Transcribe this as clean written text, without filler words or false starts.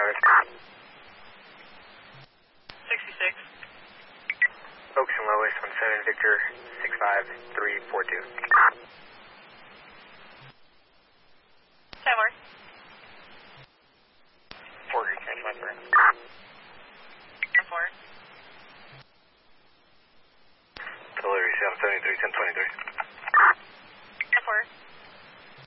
Connors. 66. Oaks and Lois, 17 Victor, 65342.